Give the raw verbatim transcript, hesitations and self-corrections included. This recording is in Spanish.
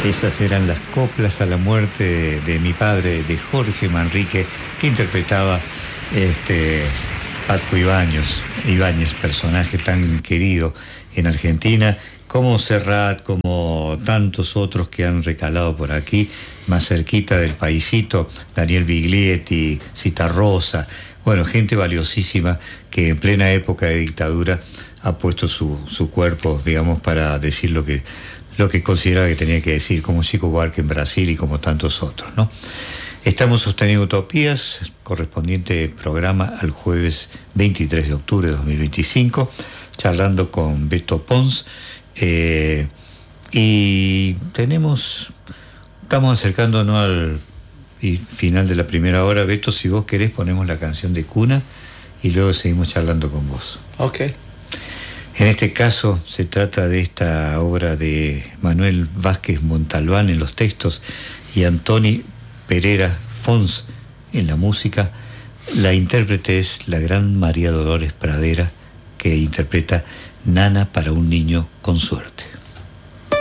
Esas eran las coplas a la muerte de, de mi padre, de Jorge Manrique, que interpretaba este Paco Ibáñez, Ibáñez, personaje tan querido en Argentina, como Serrat, como tantos otros que han recalado por aquí, más cerquita del paisito, Daniel Biglietti, Citarrosa, bueno, gente valiosísima que en plena época de dictadura ha puesto su, su cuerpo, digamos, para decir lo que, lo que consideraba que tenía que decir, como Chico Buarque en Brasil y como tantos otros, ¿no? Estamos sosteniendo Utopías, correspondiente programa al jueves veintitrés de octubre de dos mil veinticinco, charlando con Beto Pons, eh, y tenemos, estamos acercándonos al final de la primera hora. Beto, si vos querés ponemos la canción de cuna y luego seguimos charlando con vos. Ok. En este caso se trata de esta obra de Manuel Vázquez Montalbán en los textos y Antoni Pereira Fons en la música. La intérprete es la gran María Dolores Pradera, que interpreta Nana para un niño con suerte.